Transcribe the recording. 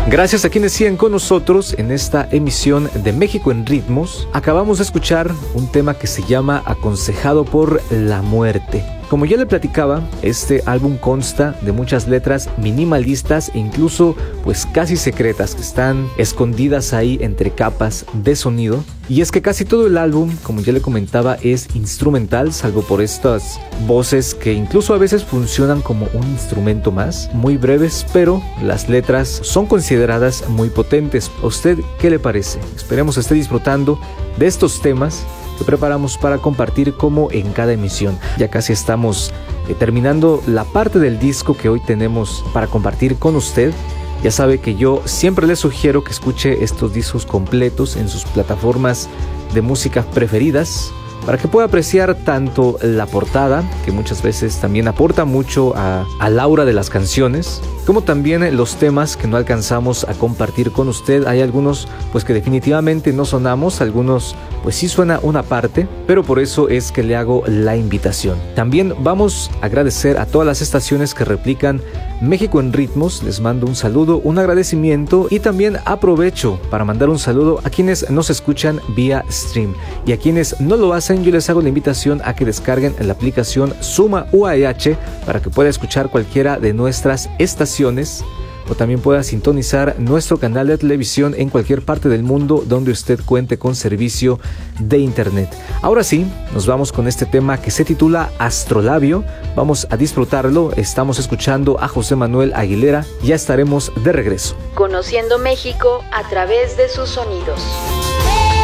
Gracias a quienes siguen con nosotros en esta emisión de México en Ritmos. Acabamos de escuchar un tema que se llama Aconsejado por la Muerte. Como ya le platicaba, este álbum consta de muchas letras minimalistas e incluso pues casi secretas que están escondidas ahí entre capas de sonido. Y es que casi todo el álbum, como ya le comentaba, es instrumental, salvo por estas voces que incluso a veces funcionan como un instrumento más, muy breves, pero las letras son consideradas muy potentes. ¿A usted qué le parece? Esperemos esté disfrutando de estos temas que preparamos para compartir como en cada emisión. Ya casi estamos terminando la parte del disco que hoy tenemos para compartir con usted. Ya sabe que yo siempre le sugiero que escuche estos discos completos en sus plataformas de música preferidas para que pueda apreciar tanto la portada, que muchas veces también aporta mucho al aura de las canciones, como también los temas que no alcanzamos a compartir con usted. Hay algunos pues que definitivamente no sonamos, algunos pues sí suena una parte, pero por eso es que le hago la invitación. También vamos a agradecer a todas las estaciones que replican México en Ritmos. Les mando un saludo, un agradecimiento, y también aprovecho para mandar un saludo a quienes nos escuchan vía stream, y a quienes no lo hacen yo les hago la invitación a que descarguen la aplicación Suma UAH para que pueda escuchar cualquiera de nuestras estaciones, o también pueda sintonizar nuestro canal de televisión en cualquier parte del mundo donde usted cuente con servicio de internet. Ahora sí, nos vamos con este tema que se titula Astrolabio. Vamos a disfrutarlo. Estamos escuchando a José Manuel Aguilera. Ya estaremos de regreso. Conociendo México a través de sus sonidos.